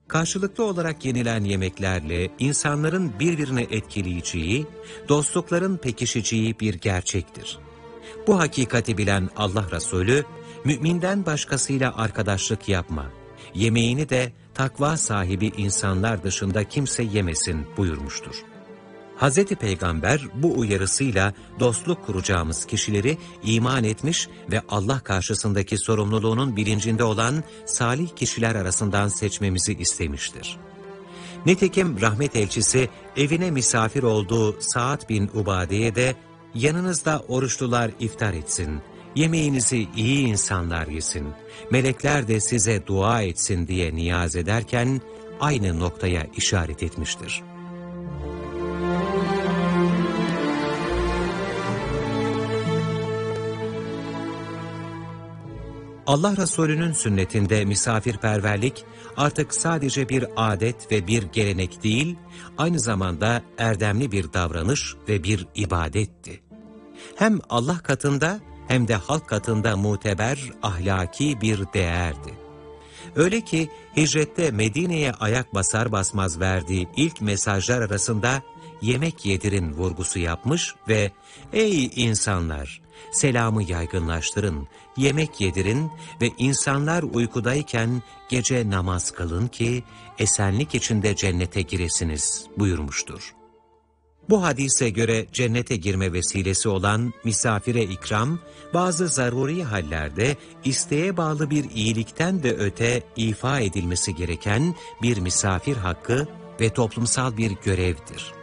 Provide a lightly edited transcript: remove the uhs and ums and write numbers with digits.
Karşılıklı olarak yenilen yemeklerle insanların birbirini etkileyeceği, dostlukların pekişeceği bir gerçektir. Bu hakikati bilen Allah Resulü, müminden başkasıyla arkadaşlık yapma, yemeğini de takva sahibi insanlar dışında kimse yemesin buyurmuştur. Hz. Peygamber bu uyarısıyla dostluk kuracağımız kişileri iman etmiş ve Allah karşısındaki sorumluluğunun bilincinde olan salih kişiler arasından seçmemizi istemiştir. Nitekim rahmet elçisi evine misafir olduğu Sa'd bin Ubade'ye de yanınızda oruçlular iftar etsin, yemeğinizi iyi insanlar yesin, melekler de size dua etsin diye niyaz ederken aynı noktaya işaret etmiştir. Allah Resulü'nün sünnetinde misafirperverlik artık sadece bir adet ve bir gelenek değil, aynı zamanda erdemli bir davranış ve bir ibadetti. Hem Allah katında hem de halk katında muteber, ahlaki bir değerdi. Öyle ki hicrette Medine'ye ayak basar basmaz verdiği ilk mesajlar arasında yemek yedirin vurgusu yapmış ve ''Ey insanlar, selamı yaygınlaştırın, yemek yedirin ve insanlar uykudayken gece namaz kılın ki esenlik içinde cennete giresiniz.'' buyurmuştur. Bu hadise göre cennete girme vesilesi olan misafire ikram, bazı zaruri hallerde isteğe bağlı bir iyilikten de öte ifa edilmesi gereken bir misafir hakkı ve toplumsal bir görevdir.